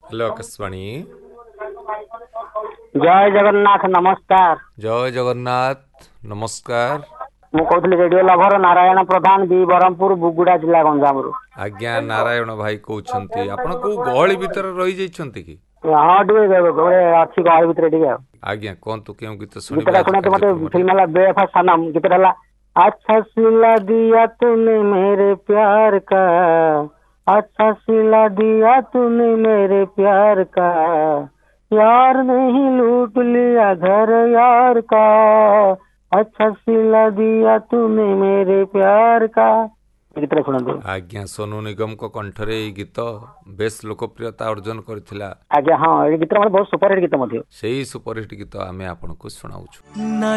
Hello Akashvani. जय जगन्नाथ नमस्कार। जय जगन्नाथ नमस्कार। ମୁଁ କହୁଥିଲି ରେଡିଓ ଲଭର ନାରାୟଣ ପ୍ରଧାନ ବି ବ୍ରହ୍ମପୁର ବୁଗୁଡା ଜିଲ୍ଲା ଗଞ୍ଜାମରୁ। आज्ञा नारायण भाई कहते आपण को गहली भितर रही जाइछंती कि? ହଁ ଟିକେ ଗୋଟେ ଅଛି ଗହଳି ଭିତରେ ଟିକେ ଆଉ। आज्ञा कोंतु केउ गीत ଗୀତଟା सुनिबा ଶୁଣନ୍ତୁ ମତେ कार्यक्रम ଫିଲ୍ମ ହେଲା ବେୱଫା ସନମ। ଗୀତଟା ହେଲା अच्छा सिला दिया तूने मेरे प्यार का, अच्छा सिला दिया तूने मेरे प्यार का, यार नहीं लूट लिया घर यार का, अच्छा सिला दिया तूने मेरे प्यार का। गीतଟା ଶୁଣନ୍ତୁ। आज्ञा सोनू निगम को कंठरे ई गीत बेस लोकप्रियता अर्जन करथिला। ଆଜ୍ଞା ହଁ, ଏଇ ଗୀତଟା ମତେ ବହୁତ ସୁପରହିଟ୍ ଗୀତ ମଧ୍ୟ। सेही सुपरहिट गीत आमे आपनको सुनाउछु।